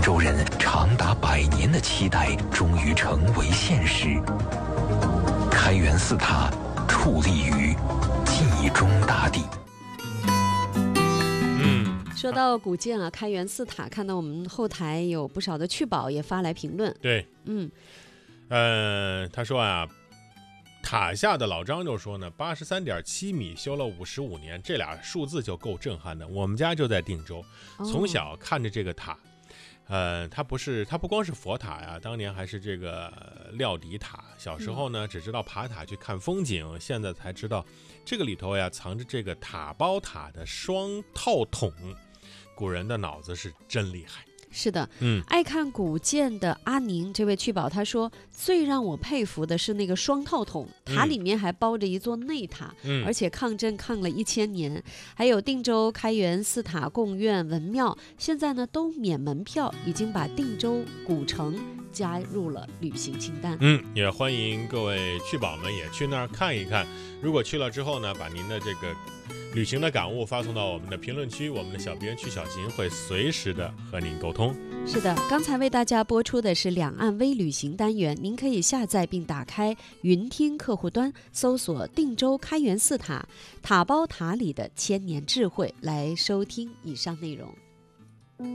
州人长达100年的期待终于成为现实。开元寺塔矗立于冀中大地。 说到古建啊，开元寺塔，看到我们后台有不少的趣宝也发来评论。 对，他说啊，塔下的老张就说呢，83.7米修了55年，这俩数字就够震撼的。我们家就在定州，从小看着这个塔，它不光是佛塔呀，当年还是这个料底塔。小时候呢，只知道爬塔去看风景，现在才知道这个里头呀藏着这个塔包塔的双套筒。古人的脑子是真厉害。 是的，爱看古建的阿宁这位趣宝他说，最让我佩服的是那个双套筒，塔里面还包着一座内塔，而且抗震抗了1000年。还有定州开元寺塔贡院文庙，现在呢都免门票，已经把定州古城加入了旅行清单。 也欢迎各位趣宝们也去那儿看一看。如果去了之后呢，把您的这个旅行的感悟发送到我们的评论区，我们的小编曲小琴会随时的和您沟通。 是的，刚才为大家播出的是两岸微旅行单元，您可以下载并打开云听客户端，搜索定州开元寺塔，塔包塔里的1000年智慧，来收听以上内容。